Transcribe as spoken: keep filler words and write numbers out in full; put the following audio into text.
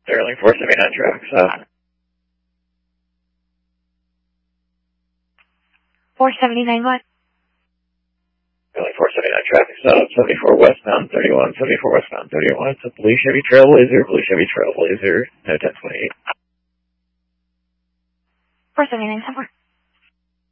Sterling four seventy-nine traffic stop. four seventy-nine what? Sterling four seventy-nine traffic stop, seventy-four westbound thirty-one, seventy-four westbound thirty-one. It's a blue Chevy Trailblazer, blue Chevy Trailblazer, no ten twenty-eight. four seventy-nine, ten four.